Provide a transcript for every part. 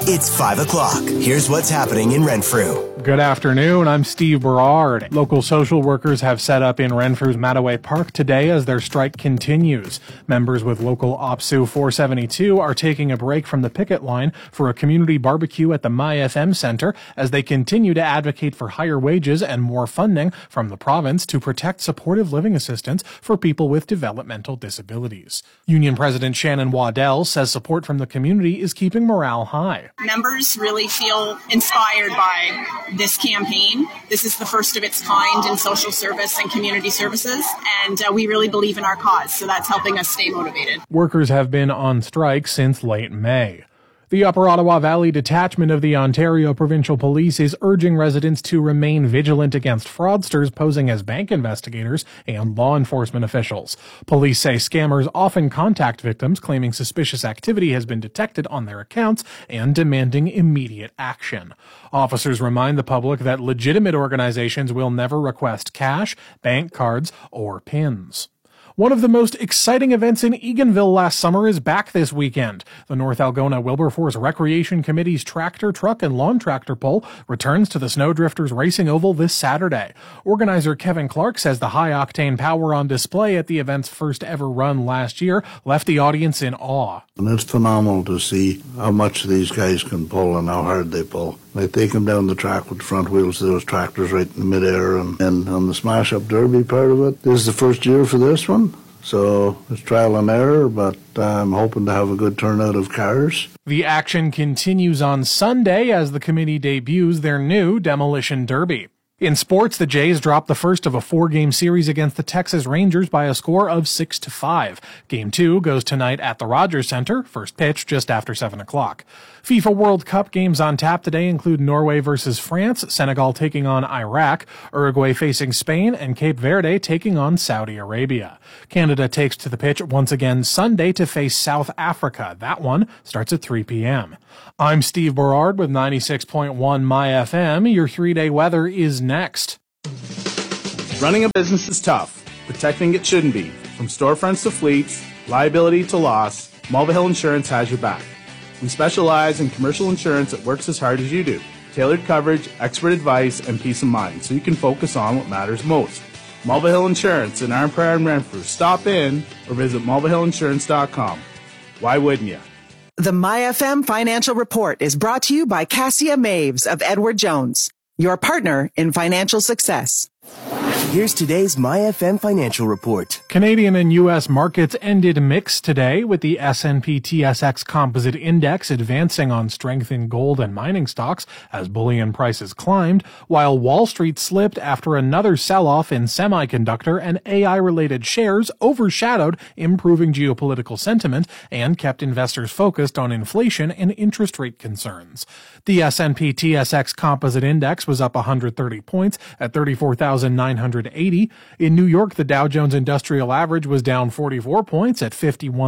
It's 5 o'clock. Here's what's happening in Renfrew. Good afternoon, I'm Steve Berard. Local social workers have set up in Renfrew's Mattaway Park today as their strike continues. Members with local OPSU 472 are taking a break from the picket line for a community barbecue at the MyFM Center as they continue to advocate for higher wages and more funding from the province to protect supportive living assistance for people with developmental disabilities. Union President Shannon Waddell says support from the community is keeping morale high. Members really feel inspired by this campaign. This is the first of its kind in social service and community services, and we really believe in our cause, so that's helping us stay motivated. Workers have been on strike since late May. The Upper Ottawa Valley Detachment of the Ontario Provincial Police is urging residents to remain vigilant against fraudsters posing as bank investigators and law enforcement officials. Police say scammers often contact victims claiming suspicious activity has been detected on their accounts and demanding immediate action. Officers remind the public that legitimate organizations will never request cash, bank cards, or PINs. One of the most exciting events in Eganville last summer is back this weekend. The North Algona Wilberforce Recreation Committee's tractor, truck, and lawn tractor pull returns to the Snowdrifters Racing Oval this Saturday. Organizer Kevin Clark says the high-octane power on display at the event's first ever run last year left the audience in awe. And it's phenomenal to see how much these guys can pull and how hard they pull. They take them down the track with the front wheels of those tractors right in midair, and on the smash-up derby part of it, this is the first year for this one. So it's trial and error, but I'm hoping to have a good turnout of cars. The action continues on Sunday as the committee debuts their new Demolition Derby. In sports, the Jays dropped the first of a 4-game series against the Texas Rangers by a score of 6-5. Game 2 goes tonight at the Rogers Center, first pitch just after 7 o'clock. FIFA World Cup games on tap today include Norway versus France, Senegal taking on Iraq, Uruguay facing Spain, and Cape Verde taking on Saudi Arabia. Canada takes to the pitch once again Sunday to face South Africa. That one starts at 3 p.m. I'm Steve Berard with 96.1 MyFM. Your 3-day weather is next. Running a business is tough. Protecting it shouldn't be. From storefronts to fleets, liability to loss, Mulvihill Insurance has your back. We specialize in commercial insurance that works as hard as you do. Tailored coverage, expert advice, and peace of mind so you can focus on what matters most. Mulvihill Insurance in Arnprior and Renfrew. Stop in or visit mulvihillinsurance.com. Why wouldn't you? The MyFM Financial Report is brought to you by Cassia Maves of Edward Jones, your partner in financial success. Here's today's MyFM Financial Report. Canadian and U.S. markets ended mixed today, with the S&P TSX Composite Index advancing on strength in gold and mining stocks as bullion prices climbed, while Wall Street slipped after another sell-off in semiconductor and AI-related shares overshadowed improving geopolitical sentiment and kept investors focused on inflation and interest rate concerns. The S&P TSX Composite Index was up 130 points at 34,980. In New York, the Dow Jones Industrial Average was down 44 points at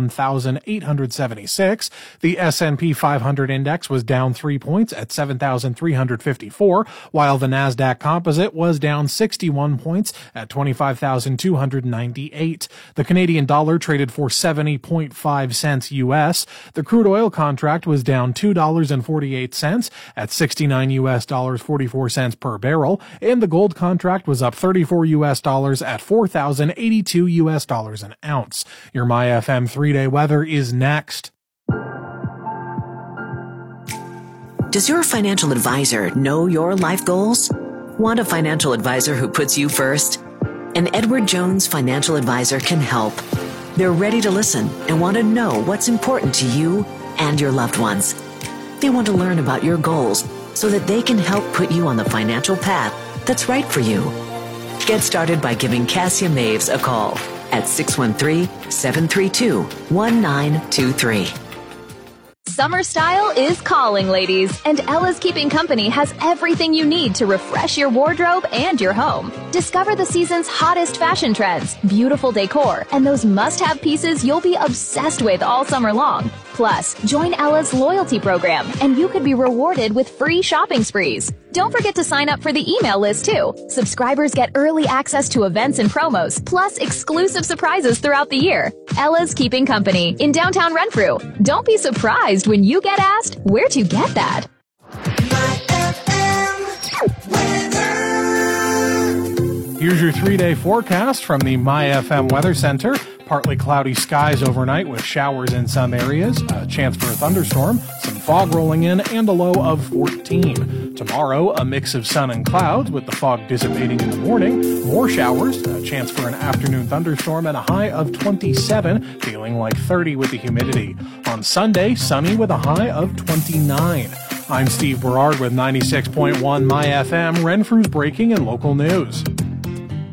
51,876. The S&P 500 Index was down 3 points at 7,354, while the Nasdaq Composite was down 61 points at 25,298. The Canadian dollar traded for 70.5 cents U.S. The crude oil contract was down $2.48 at 69 U.S. dollars 44 cents per barrel, and the gold contract was up 34 U.S. dollars at 4,082 U.S. dollars an ounce. Your MyFM 3-day weather is next. Does your financial advisor know your life goals? Want a financial advisor who puts you first? An Edward Jones financial advisor can help. They're ready to listen and want to know what's important to you and your loved ones. They want to learn about your goals so that they can help put you on the financial path that's right for you. Get started by giving Cassia Maves a call at 613-732-1923. Summer style is calling, ladies, and Ella's Keeping Company has everything you need to refresh your wardrobe and your home. Discover the season's hottest fashion trends, beautiful decor, and those must-have pieces you'll be obsessed with all summer long. Plus, join Ella's loyalty program, and you could be rewarded with free shopping sprees. Don't forget to sign up for the email list, too. Subscribers get early access to events and promos, plus exclusive surprises throughout the year. Ella's Keeping Company in downtown Renfrew. Don't be surprised when you get asked, where'd you get that? Here's your 3-day forecast from the MyFM Weather Center. Partly cloudy skies overnight with showers in some areas, a chance for a thunderstorm, some fog rolling in, and a low of 14. Tomorrow, a mix of sun and clouds with the fog dissipating in the morning, more showers, a chance for an afternoon thunderstorm, and a high of 27, feeling like 30 with the humidity. On Sunday, sunny with a high of 29. I'm Steve Berard with 96.1 MyFM, Renfrew's breaking and local news.